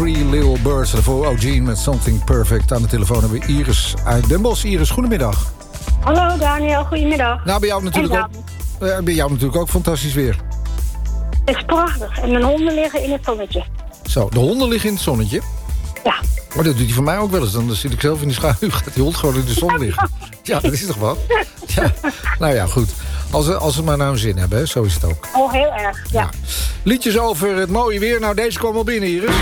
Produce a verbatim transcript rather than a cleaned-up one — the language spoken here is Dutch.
Three Little Birds. Voor O'Gene met Something Perfect. Aan de telefoon hebben we Iris uit Den Bosch. Iris, goedemiddag. Hallo Daniel, goedemiddag. Nou, bij jou natuurlijk, ook, uh, bij jou natuurlijk ook fantastisch weer. Het is prachtig en mijn honden liggen in het zonnetje. Zo, de honden liggen in het zonnetje? Ja. Maar dat doet hij van mij ook wel eens. Dan zit ik zelf in de schaduw, gaat die hond gewoon in de zon liggen. Ja, dat is toch wat? Ja. Nou ja, goed. Als, als ze maar naar hun zin hebben, hè? Zo is het ook. Oh, heel erg, ja. ja. Liedjes over het mooie weer. Nou, deze kwam al binnen, Iris.